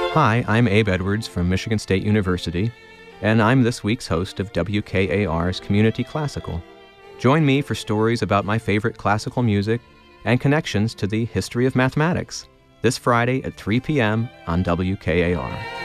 Hi, I'm Abe Edwards from Michigan State University, and I'm this week's host of WKAR's Community Classical. Join me for stories about my favorite classical music and connections to the history of mathematics this Friday at 3 p.m. on WKAR.